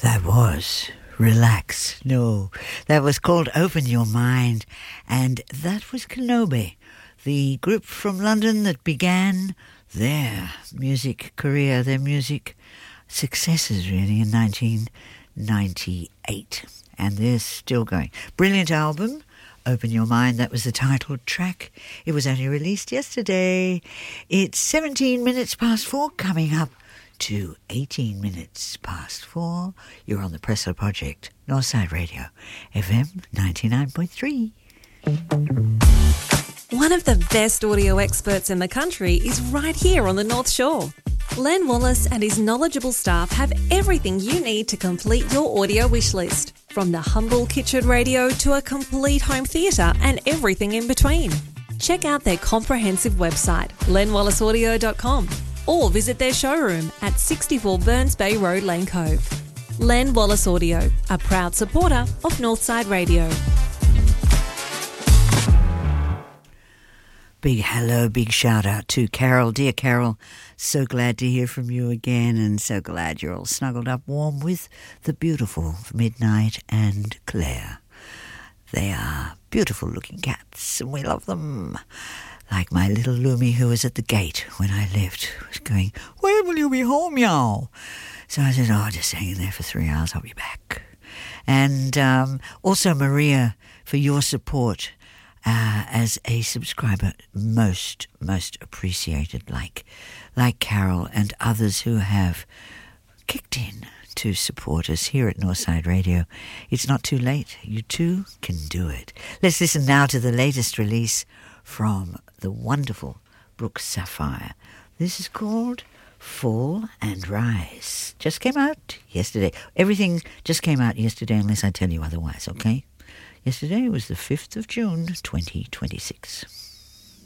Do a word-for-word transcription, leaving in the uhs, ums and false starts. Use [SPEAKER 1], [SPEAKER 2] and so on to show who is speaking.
[SPEAKER 1] That was Relax. No, that was called Open Your Mind, and that was Kenobi, the group from London that began their music career, their music successes really in nineteen ninety-eight, and they're still going. Brilliant album, Open Your Mind, that was the title track. It was only released yesterday. It's seventeen minutes past four, coming up to eighteen minutes past four. You're on the Presso Project, Northside Radio, F M ninety-nine point three.
[SPEAKER 2] One of the best audio experts in the country is right here on the North Shore. Len Wallace and his knowledgeable staff have everything you need to complete your audio wish list, from the humble kitchen radio to a complete home theatre and everything in between. Check out their comprehensive website, len wallace audio dot com, or visit their showroom at sixty-four Burns Bay Road, Lane Cove. Len Wallace Audio, a proud supporter of Northside Radio.
[SPEAKER 1] Big hello, big shout out to Carol. Dear Carol, so glad to hear from you again, and so glad you're all snuggled up warm with the beautiful Midnight and Claire. They are beautiful looking cats, and we love them. Like my little Lumi, who was at the gate when I left, was going, "When will you be home, y'all?" So I said, oh, just hang in there for three hours, I'll be back. And um, also Maria, for your support uh, as a subscriber, most, most appreciated, like, like Carol and others who have kicked in to support us here at Northside Radio. It's not too late. You too can do it. Let's listen now to the latest release from the wonderful Brooke Sapphire. This is called Fall and Rise. Just came out yesterday. Everything just came out yesterday unless I tell you otherwise, okay? Yesterday was the fifth of June, twenty twenty-six.